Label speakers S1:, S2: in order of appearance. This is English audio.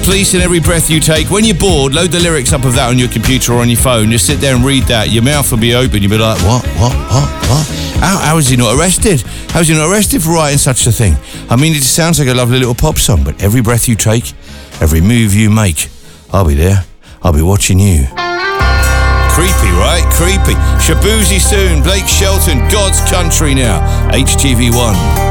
S1: Police in Every Breath You Take. When you're bored, load the lyrics up of that on your computer or on your phone. Just sit there and read that. Your mouth will be open. You'll be like, what? How is he not arrested? How is he not arrested for writing such a thing? I mean, it sounds like a lovely little pop song, but every breath you take, every move you make, I'll be there. I'll be watching you. Creepy, right? Creepy. Shaboozey soon. Blake Shelton. God's Country now. HTV1.